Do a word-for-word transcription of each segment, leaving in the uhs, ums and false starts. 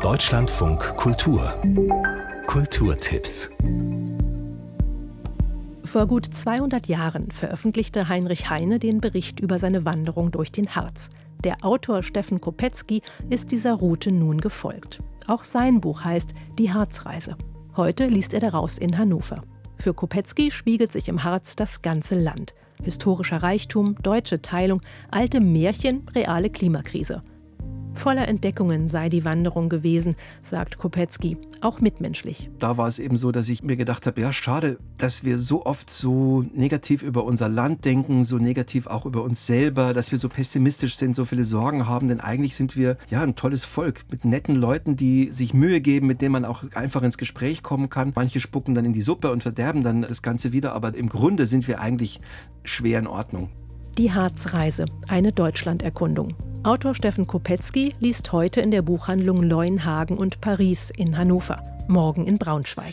Deutschlandfunk Kultur. Kulturtipps. Vor gut zweihundert Jahren veröffentlichte Heinrich Heine den Bericht über seine Wanderung durch den Harz. Der Autor Stefan Kopetzky ist dieser Route nun gefolgt. Auch sein Buch heißt Die Harzreise. Heute liest er daraus in Hannover. Für Kopetzky spiegelt sich im Harz das ganze Land. Historischer Reichtum, deutsche Teilung, alte Märchen, reale Klimakrise. Voller Entdeckungen sei die Wanderung gewesen, sagt Kopetzky, auch mitmenschlich. Da war es eben so, dass ich mir gedacht habe, ja, schade, dass wir so oft so negativ über unser Land denken, so negativ auch über uns selber, dass wir so pessimistisch sind, so viele Sorgen haben, denn eigentlich sind wir ja ein tolles Volk mit netten Leuten, die sich Mühe geben, mit denen man auch einfach ins Gespräch kommen kann. Manche spucken dann in die Suppe und verderben dann das Ganze wieder, aber im Grunde sind wir eigentlich schwer in Ordnung. Die Harzreise, eine Deutschlanderkundung. Autor Stefan Kopetzky liest heute in der Buchhandlung Leuenhagen und Paris in Hannover, morgen in Braunschweig.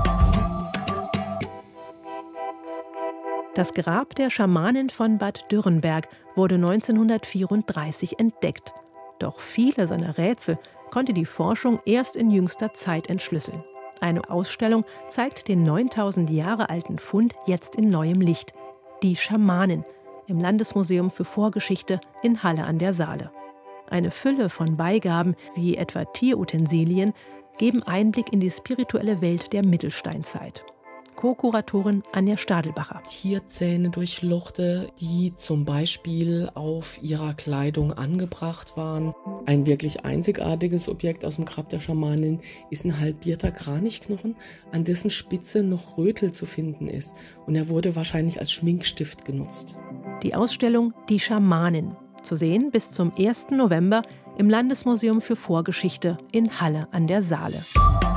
Das Grab der Schamanin von Bad Dürrenberg wurde neunzehnhundertvierunddreißig entdeckt. Doch viele seiner Rätsel konnte die Forschung erst in jüngster Zeit entschlüsseln. Eine Ausstellung zeigt den neuntausend Jahre alten Fund jetzt in neuem Licht. Die Schamanin im Landesmuseum für Vorgeschichte in Halle an der Saale. Eine Fülle von Beigaben, wie etwa Tierutensilien, geben Einblick in die spirituelle Welt der Mittelsteinzeit. Co-Kuratorin Anja Stadelbacher. Tierzähne durchlochte, die zum Beispiel auf ihrer Kleidung angebracht waren. Ein wirklich einzigartiges Objekt aus dem Grab der Schamanin ist ein halbierter Kranichknochen, an dessen Spitze noch Rötel zu finden ist. Und er wurde wahrscheinlich als Schminkstift genutzt. Die Ausstellung Die Schamanin, zu sehen bis zum ersten November im Landesmuseum für Vorgeschichte in Halle an der Saale.